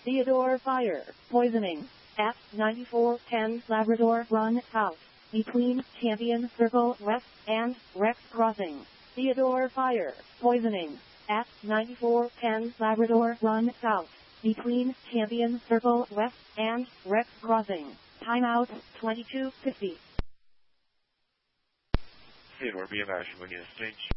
Theodore Fire, poisoning. At 9410 Labrador Run South, between Champion Circle West and Rex Crossing. Theodore Fire, poisoning. At 9410 Labrador Run South, between Champion Circle West and Rex Crossing. Timeout 22:50. Theodore BMS, when you stage